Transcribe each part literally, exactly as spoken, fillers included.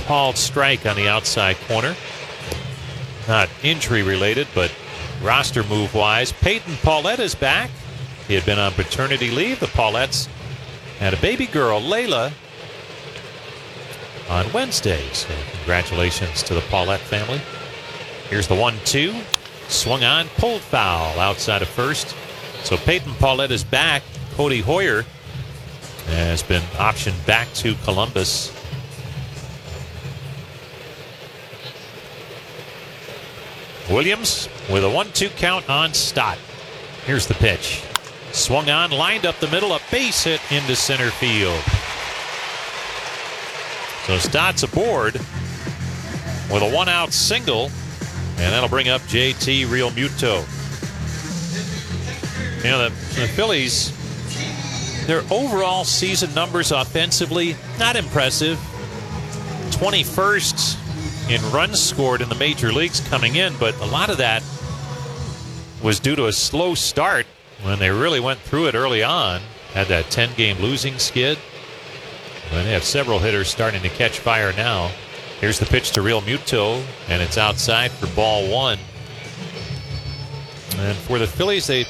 called strike on the outside corner. Not injury related, but roster move wise. Peyton Paulette is back. He had been on paternity leave. The Paulettes had a baby girl, Layla, on Wednesday. So congratulations to the Paulette family. Here's the one two. Swung on, pulled foul outside of first. So Peyton Paulette is back. Cody Hoyer has been optioned back to Columbus. Williams with a one two count on Stott. Here's the pitch. Swung on, lined up the middle, a base hit into center field. So Stott's aboard with a one-out single, and that'll bring up J T Realmuto. You know, the, the Phillies, their overall season numbers offensively, not impressive. twenty-first in runs scored in the major leagues coming in, but a lot of that was due to a slow start when they really went through it early on. Had that ten-game losing skid. And they have several hitters starting to catch fire now. Here's the pitch to Realmuto, and it's outside for ball one. And for the Phillies, they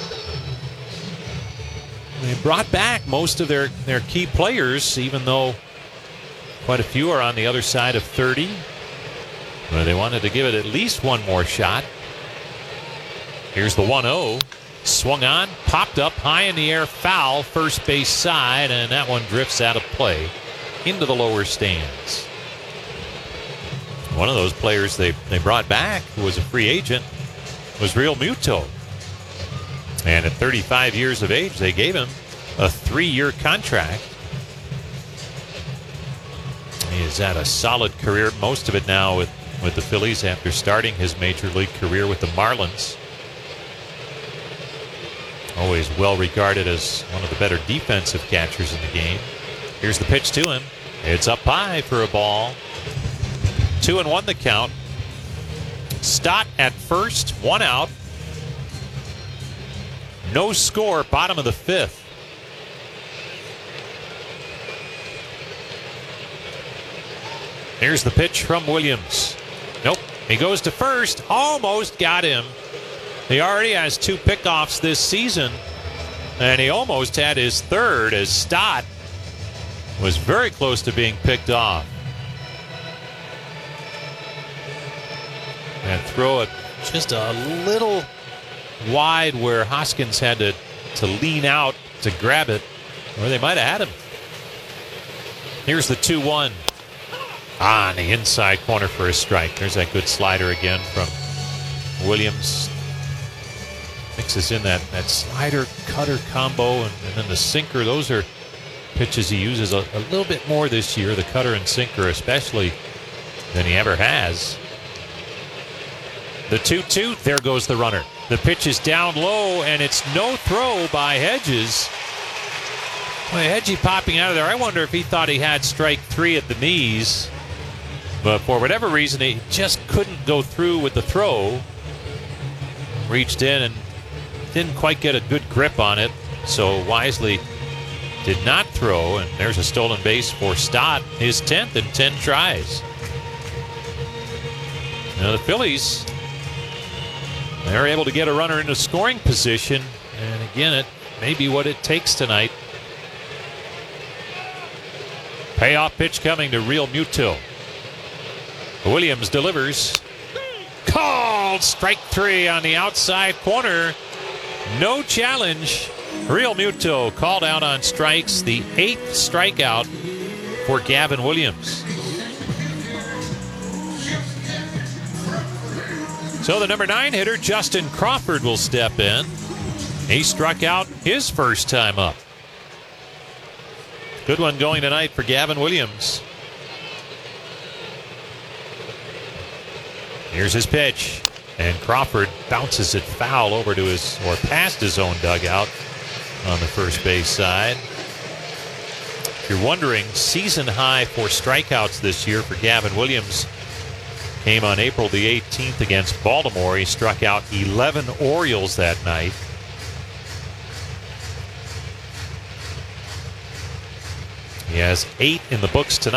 they brought back most of their, their key players, even though quite a few are on the other side of thirty. But they wanted to give it at least one more shot. Here's the one oh. Swung on, popped up high in the air, foul, first base side, and that one drifts out of play into the lower stands. One of those players they, they brought back, who was a free agent, was Realmuto. And at thirty-five years of age, they gave him a three-year contract. He has had a solid career, most of it now with, with the Phillies after starting his major league career with the Marlins. Always well regarded as one of the better defensive catchers in the game. Here's the pitch to him. It's up high for a ball. Two and one the count. Stott at first, one out. No score, bottom of the fifth. Here's the pitch from Williams. Nope, he goes to first, almost got him. He already has two pickoffs this season, and he almost had his third as Stott was very close to being picked off. And throw it just a little wide where Hoskins had to, to lean out to grab it, or they might have had him. Here's the two one. On the inside corner for a strike. There's that good slider again from Williams. Mixes in that, that slider cutter combo and, and then the sinker. Those are pitches he uses a, a little bit more this year, the cutter and sinker especially, than he ever has. The two two, there goes the runner. The pitch is down low, and it's no throw by Hedges. Well, Hedgie popping out of there. I wonder if he thought he had strike three at the knees, but for whatever reason, he just couldn't go through with the throw. Reached in and didn't quite get a good grip on it, so wisely did not throw, and there's a stolen base for Stott, his tenth in ten tries. Now the Phillies, they're able to get a runner into scoring position, and again, it may be what it takes tonight. Payoff pitch coming to Realmuto. Williams delivers. Called strike three on the outside corner. No challenge. Realmuto called out on strikes, the eighth strikeout for Gavin Williams. So the number nine hitter, Justin Crawford, will step in. He struck out his first time up. Good one going tonight for Gavin Williams. Here's his pitch. And Crawford bounces it foul over to his, or past his own dugout on the first base side. If you're wondering, season high for strikeouts this year for Gavin Williams came on April the eighteenth against Baltimore. He struck out eleven Orioles that night. He has eight in the books tonight.